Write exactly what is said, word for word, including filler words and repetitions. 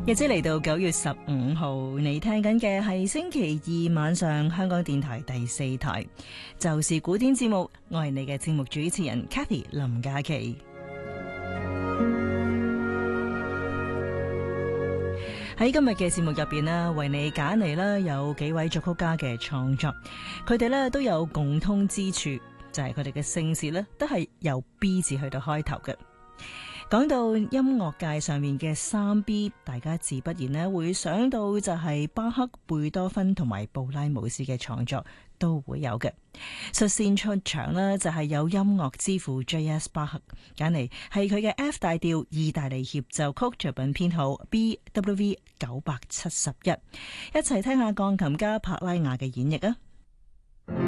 日子嚟到九月十五號，你聽緊嘅係星期二晚上香港電台第四台，就是古典節目。我係你嘅節目主持人 Kathy 林嘉琪。喺今日嘅節目入邊呢，為你揀嚟啦有幾位作曲家嘅創作，佢哋呢都有共通之處，就係佢哋嘅姓氏呢都係由 B 字去到開頭嘅。講到音樂界上面嘅三 B， 大家自不然呢會想到就係巴克、貝多芬同埋布拉姆斯嘅創作都會有嘅。率先出場呢就係有音樂之父 J S 巴克，揀嚟係佢嘅 F 大調意大利協奏曲作品編號 B W V 九百七十一，一齊聽下鋼琴家帕拉雅嘅演繹啊！